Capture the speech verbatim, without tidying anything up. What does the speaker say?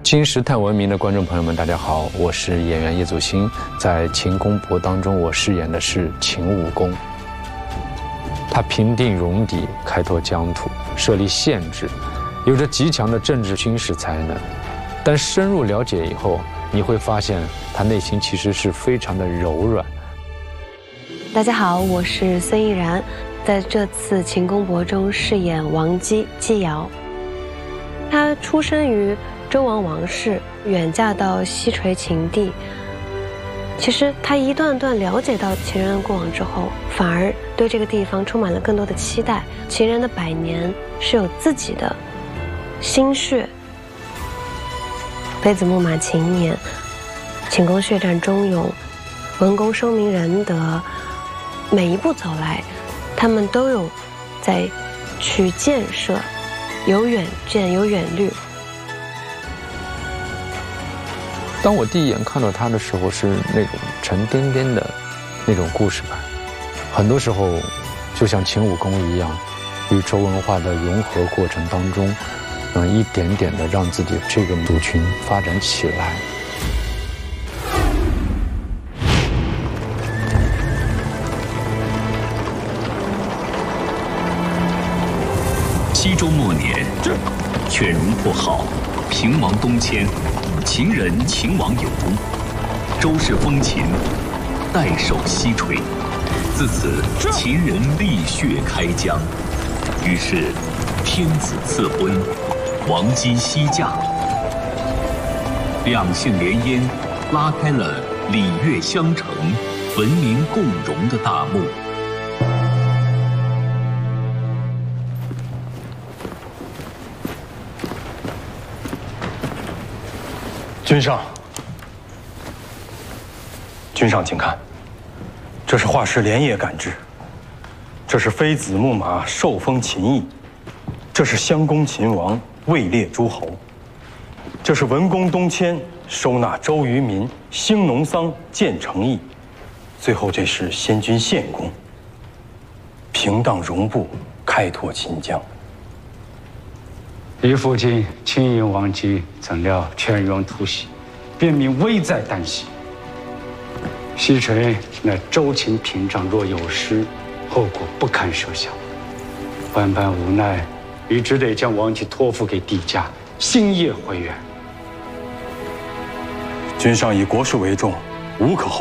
金石探闻名的观众朋友们，大家好，我是演员叶祖新。在《秦公伯》当中，我饰演的是秦武公。他平定戎狄，开拓疆土，设立县制，有着极强的政治军事才能。但深入了解以后，你会发现他内心其实是非常的柔软。 大家好，我是孙艺然，在这次《秦公伯》中饰演王姬姬瑶。她出生于周王王室，远嫁到西陲秦地。其实她一段段了解到秦人的过往之后，反而对这个地方充满了更多的期待。秦人的百年是有自己的心血。妃子木马秦年，秦宫血战忠勇，文公收明仁德，每一步走来，他们都有在去建设，有远见，有远虑。 当我第一眼看到他的时候，是那种沉甸甸的那种故事感，很多时候就像秦武公一样，与周文化的融合过程当中，嗯，一点点的让自己这个族群发展起来。 西周末年，犬戎破号，平王东迁，秦人秦王有功，周氏封秦，代守西陲。自此，秦人立血开疆。于是，天子赐婚，王姬西嫁，两姓联姻，拉开了礼乐相承、文明共荣的大幕。 君上，君上，请看，这是画师连夜赶制，这是妃子木马受封秦邑，这是襄公秦王位列诸侯，这是文公东迁收纳周渔民，兴农桑，建城邑，最后这是先君献公平荡戎布，开拓秦疆。 李父亲亲迎王姬，怎料犬戎突袭，便民危在旦夕。西陲那周秦屏障若有失，后果不堪设想。万般无奈，于只得将王姬托付给帝家，星夜回援。 君上以国事为重，无可厚